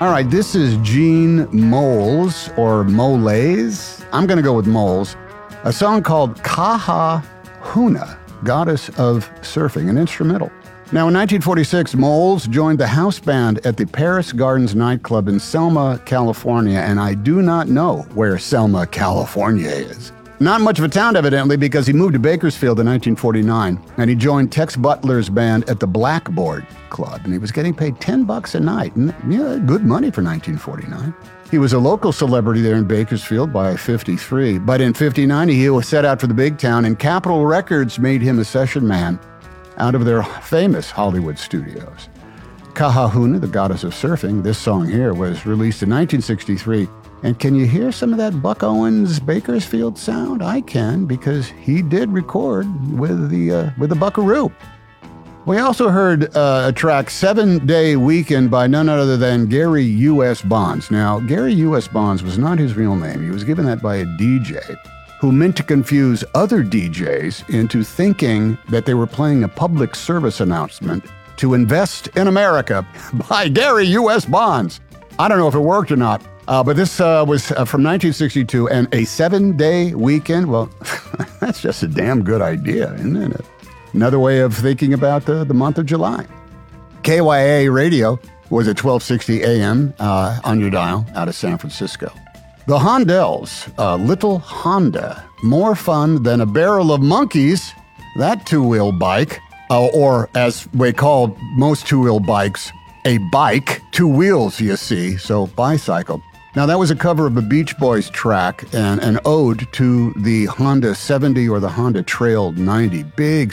All right, this is Gene Moles, or Moles. I'm going to go with Moles. A song called Kaha Huna, Goddess of Surfing, an instrumental. Now, in 1946, Moles joined the house band at the Paris Gardens nightclub in Selma, California, and I do not know where Selma, California is. Not much of a town, evidently, because he moved to Bakersfield in 1949, and he joined Tex Butler's band at the Blackboard Club, and he was getting paid $10 a night, and yeah, good money for 1949. He was a local celebrity there in Bakersfield by 53, but in 59 he was set out for the big town, and Capitol Records made him a session man out of their famous Hollywood studios. Kaha Huna, the Goddess of Surfing, this song here was released in 1963. And can you hear some of that Buck Owens Bakersfield sound? I can, because he did record with the Buckaroo. We also heard a track, 7 Day Weekend, by none other than Gary U.S. Bonds. Now, Gary U.S. Bonds was not his real name. He was given that by a DJ who meant to confuse other DJs into thinking that they were playing a public service announcement to invest in America by Gary U.S. Bonds. I don't know if it worked or not. But this was from 1962, and a 7-day weekend, well, that's just a damn good idea, isn't it? Another way of thinking about the month of July. KYA Radio was at 1260 AM on your dial out of San Francisco. The Hondells, Little Honda, more fun than a barrel of monkeys, that two-wheel bike, or as we call most two-wheel bikes, a bike, two wheels, you see, so bicycle. Now, that was a cover of a Beach Boys track and an ode to the Honda 70 or the Honda Trail 90. Big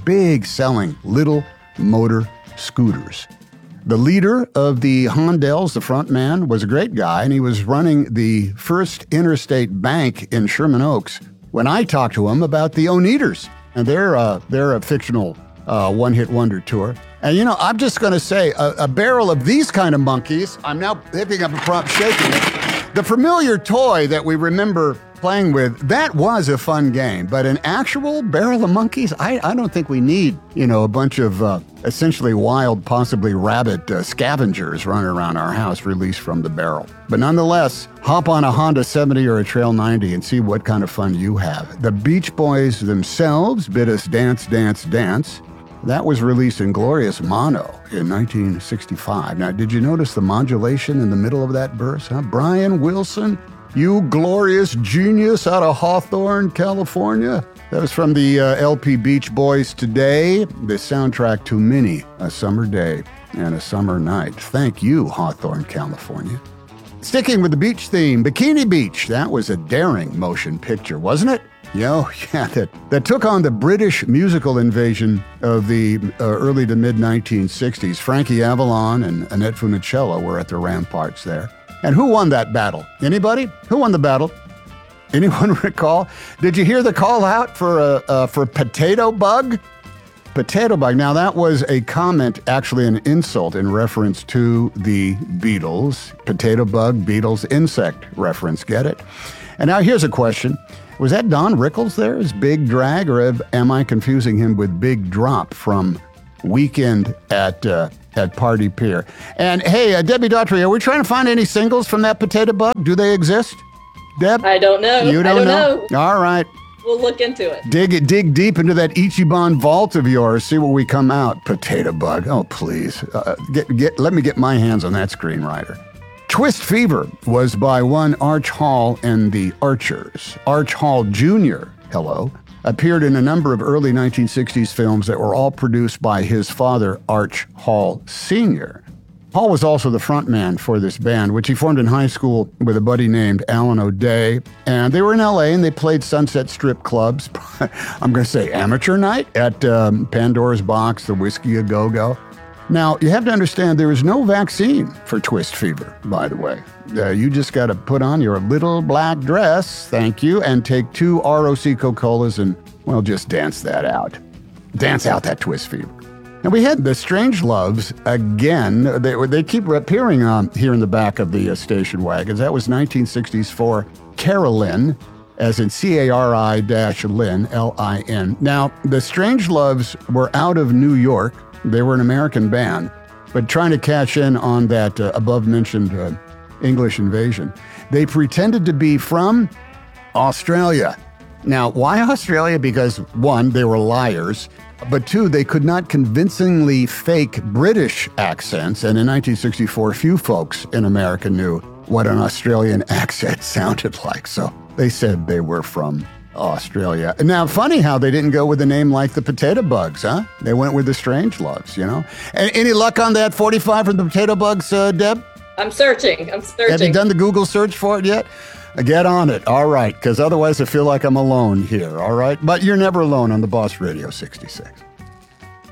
selling little motor scooters. The leader of the Hondells, the front man, was a great guy, and he was running the First Interstate Bank in Sherman Oaks when I talked to him about the Oneaters. And they're a fictional one-hit wonder tour. And, you know, I'm just going to say, a barrel of these kind of monkeys, I'm now picking up a prop, shaking it. The familiar toy that we remember playing with, that was a fun game. But an actual barrel of monkeys, I don't think we need, you know, a bunch of essentially wild, possibly rabid scavengers running around our house released from the barrel. But nonetheless, hop on a Honda 70 or a Trail 90 and see what kind of fun you have. The Beach Boys themselves bid us Dance, Dance, Dance. That was released in glorious mono in 1965. Now, did you notice the modulation in the middle of that verse? Huh? Brian Wilson, you glorious genius out of Hawthorne, California. That was from the LP Beach Boys Today, the soundtrack to Many a Summer Day and a Summer Night. Thank you, Hawthorne, California. Sticking with the beach theme, Bikini Beach. That was a daring motion picture, wasn't it? Yeah, that took on the British musical invasion of the early to mid-1960s. Frankie Avalon and Annette Funicello were at the ramparts there. And who won that battle? Anybody? Who won the battle? Anyone recall? Did you hear the call out for Potato Bug? Potato Bug. Now, that was a comment, actually an insult in reference to the Beatles. Potato Bug, Beatles, insect reference. Get it? And now here's a question. Was that Don Rickles there as Big Drag, or am I confusing him with Big Drop from Weekend at Party Pier? And hey, Debbie Daughtry, are we trying to find any singles from that Potato Bug? Do they exist? Deb? I don't know. You don't know? All right. We'll look into it. Dig deep into that Ichiban vault of yours. See where we come out. Potato Bug. Oh, please. Let me get my hands on that screenwriter. Twist Fever was by one Arch Hall and the Archers. Arch Hall Jr., appeared in a number of early 1960s films that were all produced by his father, Arch Hall Sr. Hall was also the frontman for this band, which he formed in high school with a buddy named Alan O'Day. And they were in L.A. and they played Sunset Strip clubs. I'm going to say amateur night at Pandora's Box, the Whiskey A Go-Go. Now, you have to understand there is no vaccine for twist fever, by the way. You just got to put on your little black dress, thank you, and take 2 ROC Coca-Colas and, well, just dance that out. Dance out that twist fever. And we had the Strangeloves again. They keep appearing here in the back of the station wagons. That was 1960s for Carolyn, as in C-A-R-I-Lyn, L-I-N. Now, the Strangeloves were out of New York. They were an American band, but trying to cash in on that above-mentioned English invasion. They pretended to be from Australia. Now, why Australia? Because one, they were liars, but two, they could not convincingly fake British accents, and in 1964, few folks in America knew what an Australian accent sounded like, so they said they were from Australia. Now, funny how they didn't go with a name like the Potato Bugs, huh? They went with the Strangeloves, you know? Any luck on that 45 from the Potato Bugs, Deb? I'm searching. Have you done the Google search for it yet? Get on it. All right, because otherwise I feel like I'm alone here, all right? But you're never alone on the Boss Radio 66.